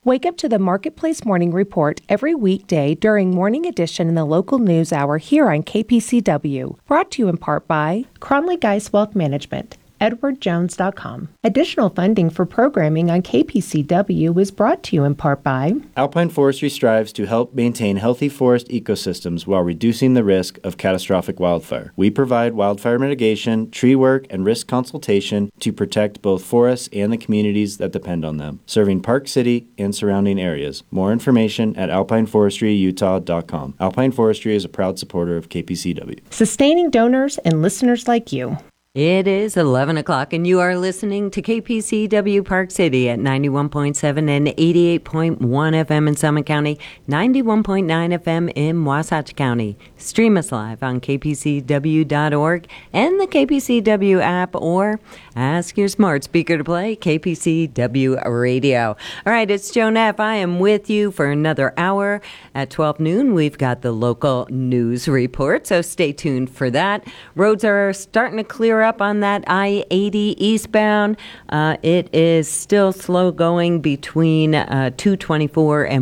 Wake up to the Marketplace Morning Report every weekday during Morning Edition in the local news hour here on KPCW. Brought to you in part by Cronley Geis Wealth Management, edwardjones.com. Additional funding for programming on KPCW is brought to you in part by Alpine Forestry strives to help maintain healthy forest ecosystems while reducing the risk of catastrophic wildfire. We provide wildfire mitigation, tree work, and risk consultation to protect both forests and the communities that depend on them, serving Park City and surrounding areas. More information at alpineforestryutah.com. Alpine Forestry is a proud supporter of KPCW. Sustaining donors and listeners like you. It is 11 o'clock, and you are listening to KPCW Park City at 91.7 and 88.1 FM in Summit County, 91.9 FM in Wasatch County. Stream us live on kpcw.org and the KPCW app, or ask your smart speaker to play KPCW Radio. All right, it's Joan F. I am with you for another hour. At 12 noon, we've got the local news report, so stay tuned for that. Roads are starting to clear up on that I-80 eastbound. It is still slow going between 224 and